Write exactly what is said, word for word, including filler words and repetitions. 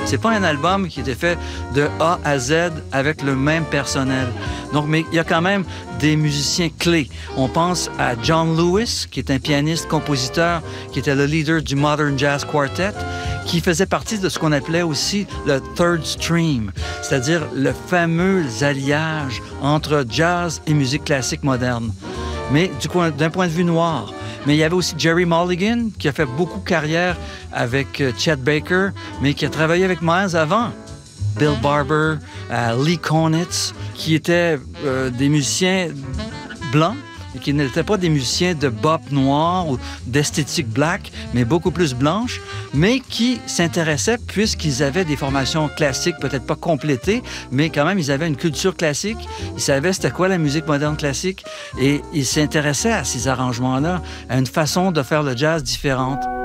C'est pas un album qui était fait de A à Z avec le même personnel. Donc, mais il y a quand même des musiciens clés. On pense à John Lewis, qui est un pianiste-compositeur, qui était le leader du Modern Jazz Quartet, qui faisait partie de ce qu'on appelait aussi le third stream, c'est-à-dire le fameux alliage entre jazz et musique classique moderne. Mais du coup, d'un point de vue noir. Mais il y avait aussi Jerry Mulligan, qui a fait beaucoup de carrière avec Chet Baker, mais qui a travaillé avec Miles avant. Bill Barber, euh, Lee Konitz, qui étaient euh, des musiciens blancs et qui n'étaient pas des musiciens de bop noir ou d'esthétique black, mais beaucoup plus blanche, mais qui s'intéressaient puisqu'ils avaient des formations classiques, peut-être pas complétées, mais quand même, ils avaient une culture classique. Ils savaient c'était quoi la musique moderne classique et ils s'intéressaient à ces arrangements-là, à une façon de faire le jazz différente.